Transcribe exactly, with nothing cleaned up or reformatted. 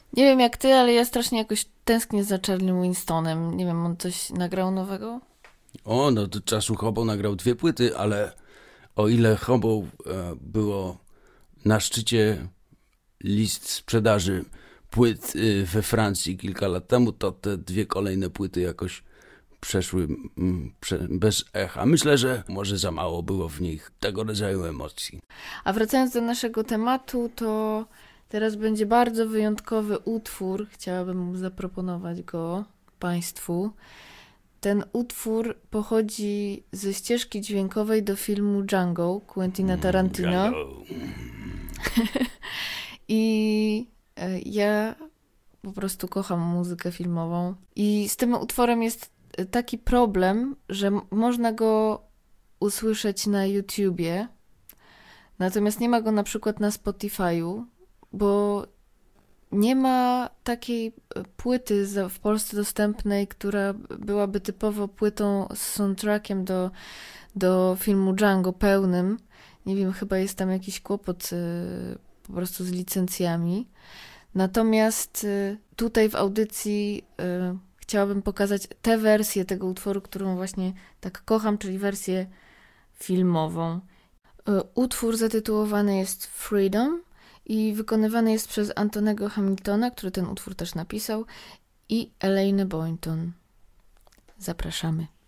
Nie wiem jak ty, ale ja strasznie jakoś tęsknię za Charlie Winstonem. Nie wiem, on coś nagrał nowego? O, no to czasu Hobo nagrał dwie płyty, ale o ile Hobo e, było na szczycie list sprzedaży płyt y, we Francji kilka lat temu, to te dwie kolejne płyty jakoś przeszły mm, prze, bez echa. Myślę, że może za mało było w nich tego rodzaju emocji. A wracając do naszego tematu, to teraz będzie bardzo wyjątkowy utwór. Chciałabym zaproponować go Państwu. Ten utwór pochodzi ze ścieżki dźwiękowej do filmu Django Quentina Tarantino. Django. I e, ja po prostu kocham muzykę filmową. I z tym utworem jest taki problem, że m- można go usłyszeć na YouTubie, natomiast nie ma go na przykład na Spotify'u, bo nie ma takiej e, płyty za- w Polsce dostępnej, która byłaby typowo płytą z soundtrackiem do, do filmu Django pełnym. Nie wiem, chyba jest tam jakiś kłopot e, po prostu z licencjami. Natomiast y, tutaj w audycji y, chciałabym pokazać tę wersję tego utworu, którą właśnie tak kocham, czyli wersję filmową. Y, Utwór zatytułowany jest Freedom i wykonywany jest przez Antonego Hamiltona, który ten utwór też napisał, i Elaine Boynton. Zapraszamy.